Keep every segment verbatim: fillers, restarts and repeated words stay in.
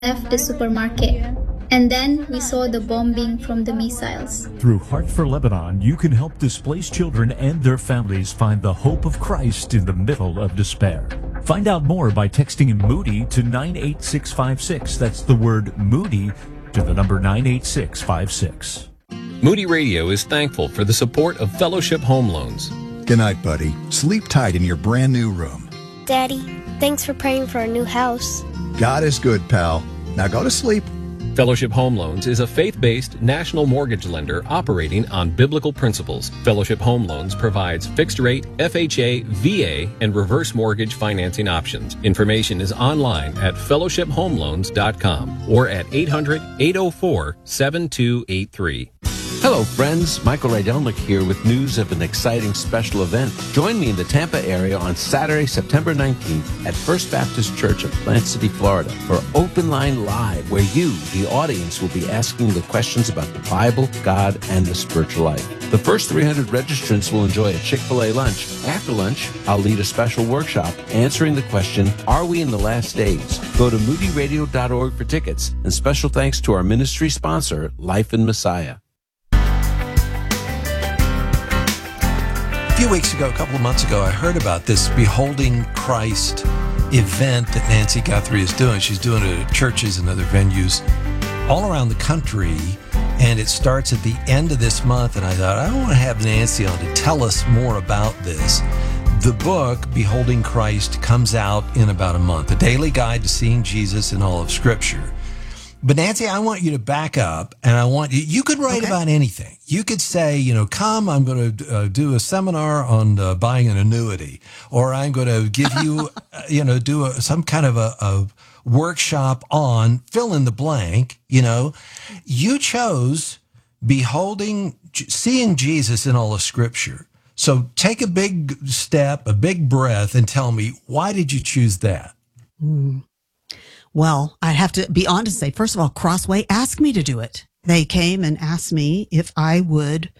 left the supermarket, and then we saw the bombing from the missiles. Through Heart for Lebanon, you can help displaced children and their families find the hope of Christ in the middle of despair. Find out more by texting Moody to nine eight six five six. That's the word Moody to the number nine eight six five six. Moody Radio is thankful for the support of Fellowship Home Loans. Good night, buddy. Sleep tight in your brand new room. Daddy, thanks for praying for our new house. God is good, pal. Now go to sleep. Fellowship Home Loans is a faith-based national mortgage lender operating on biblical principles. Fellowship Home Loans provides fixed-rate, F H A, V A, and reverse mortgage financing options. Information is online at fellowship home loans dot com or at eight hundred, eight oh four, seven two eight three. Hello, friends. Michael Rydelnik here with news of an exciting special event. Join me in the Tampa area on Saturday, September nineteenth at First Baptist Church of Plant City, Florida for Open Line Live, where you, the audience, will be asking the questions about the Bible, God, and the spiritual life. The first three hundred registrants will enjoy a Chick-fil-A lunch. After lunch, I'll lead a special workshop answering the question, are we in the last days? Go to moody radio dot org for tickets. And special thanks to our ministry sponsor, Life in Messiah. A few weeks ago, a couple of months ago, I heard about this Beholding Christ event that Nancy Guthrie is doing. She's doing it at churches and other venues all around the country, and it starts at the end of this month. And I thought, I want to have Nancy on to tell us more about this. The book, Beholding Christ, comes out in about a month, a daily guide to seeing Jesus in all of Scripture. But Nancy, I want you to back up, and I want you, you could write okay. about anything. You could say, you know, come, I'm going to uh, do a seminar on uh, buying an annuity, or I'm going to give you, uh, you know, do a, some kind of a, a workshop on fill in the blank. You know, you chose beholding, seeing Jesus in all of Scripture. So take a big step, a big breath, and tell me, why did you choose that? Mm. Well, I have to be honest and say, first of all, Crossway asked me to do it. They came and asked me if I would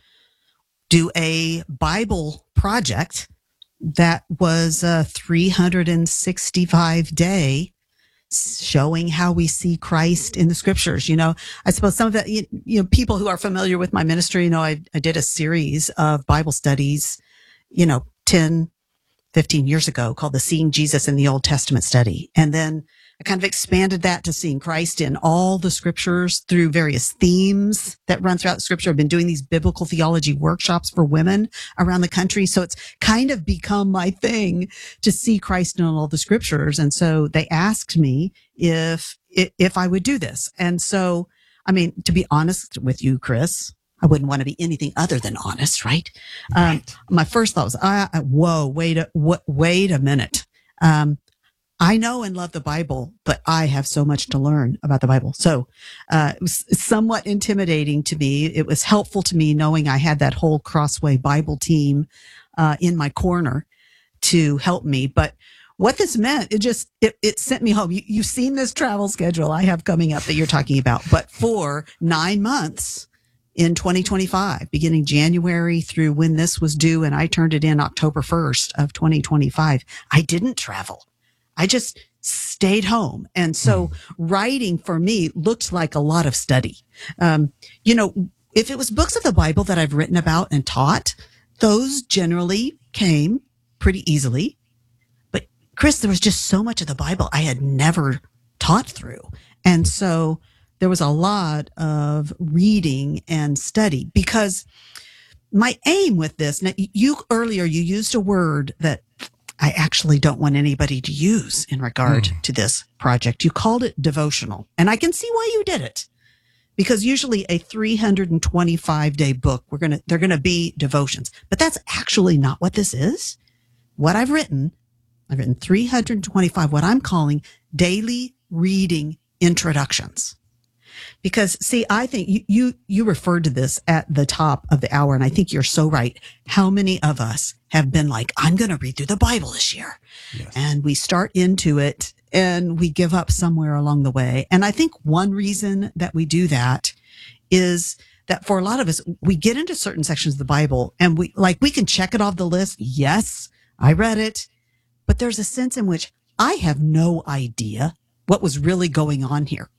do a Bible project that was a three hundred sixty-five day showing how we see Christ in the Scriptures. You know, I suppose some of that, you, you know, people who are familiar with my ministry, you know, I, I did a series of Bible studies, you know, ten, fifteen years ago called the Seeing Jesus in the Old Testament study. And then I kind of expanded that to seeing Christ in all the Scriptures through various themes that run throughout the Scripture. I've been doing these biblical theology workshops for women around the country. So it's kind of become my thing to see Christ in all the Scriptures. And so they asked me if, if I would do this. And so, I mean, to be honest with you, Chris, I wouldn't want to be anything other than honest, right? right. Um, my first thought was, uh, whoa, wait a, wh- wait a minute. Um, I know and love the Bible, but I have so much to learn about the Bible. So uh, it was somewhat intimidating to me. It was helpful to me knowing I had that whole Crossway Bible team uh, in my corner to help me. But what this meant, it just, it, it sent me home. You, you've seen this travel schedule I have coming up that you're talking about, but for nine months in twenty twenty-five, beginning January through when this was due, and I turned it in October first of twenty twenty-five, I didn't travel. I just stayed home. And so mm. writing for me looked like a lot of study. Um, you know, if it was books of the Bible that I've written about and taught, those generally came pretty easily. But Chris, there was just so much of the Bible I had never taught through. And so there was a lot of reading and study, because my aim with this, now you earlier, you used a word that I actually don't want anybody to use in regard mm. to this project. You called it devotional, and I can see why you did it, because usually a three hundred twenty-five day book, we're going to, they're going to be devotions, but that's actually not what this is. What I've written, I've written three hundred twenty-five, what I'm calling daily reading introductions. Because see, I think you, you, you referred to this at the top of the hour, and I think you're so right. How many of us have been like, I'm going to read through the Bible this year. Yes. And we start into it and we give up somewhere along the way. And I think one reason that we do that is that for a lot of us, we get into certain sections of the Bible and we like, we can check it off the list. Yes, I read it, but there's a sense in which I have no idea what was really going on here.